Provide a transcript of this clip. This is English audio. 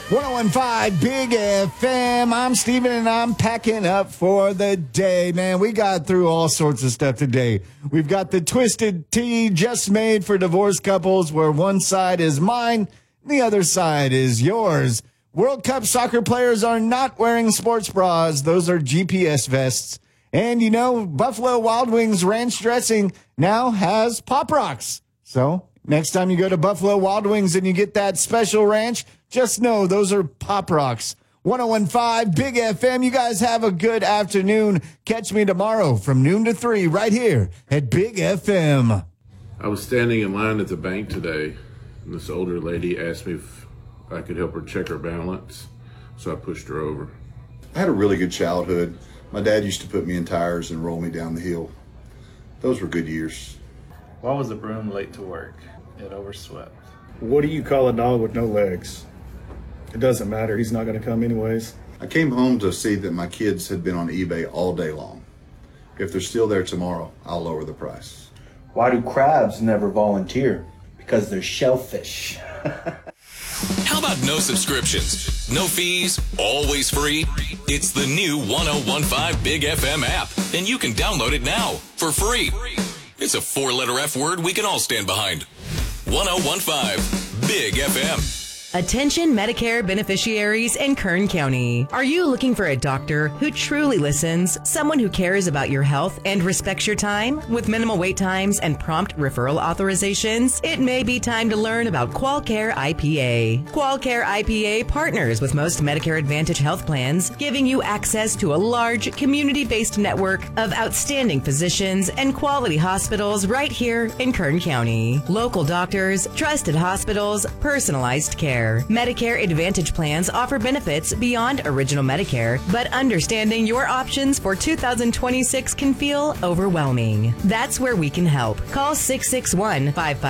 1015 Big FM. I'm Steven and I'm packing up for the day. Man, we got through all sorts of stuff today. We've got the twisted tea just made for divorced couples where one side is mine, the other side is yours. World Cup soccer players are not wearing sports bras. Those are GPS vests. And you know, Buffalo Wild Wings ranch dressing now has Pop Rocks. So next time you go to Buffalo Wild Wings and you get that special ranch, just know those are Pop Rocks. 1015 Big FM. You guys have a good afternoon. Catch me tomorrow from noon to 3 right here at Big FM. I was standing in line at the bank today, and this older lady asked me if I could help her check her balance, so I pushed her over. I had a really good childhood. My dad used to put me in tires and roll me down the hill. Those were good years. Why was the broom late to work? It overswept. What do you call a dog with no legs? It doesn't matter. He's not going to come anyways. I came home to see that my kids had been on eBay all day long. If they're still there tomorrow, I'll lower the price. Why do crabs never volunteer? Because they're shellfish. How about no subscriptions, no fees, always free? It's the new 1015 Big FM app, and you can download it now for free. It's a four-letter F word we can all stand behind. 1015 Big FM. Attention Medicare beneficiaries in Kern County. Are you looking for a doctor who truly listens, someone who cares about your health and respects your time with minimal wait times and prompt referral authorizations? It may be time to learn about QualCare IPA. QualCare IPA partners with most Medicare Advantage health plans, giving you access to a large community-based network of outstanding physicians and quality hospitals right here in Kern County. Local doctors, trusted hospitals, personalized care. Medicare Advantage plans offer benefits beyond original Medicare, but understanding your options for 2026 can feel overwhelming. That's where we can help. Call 661-55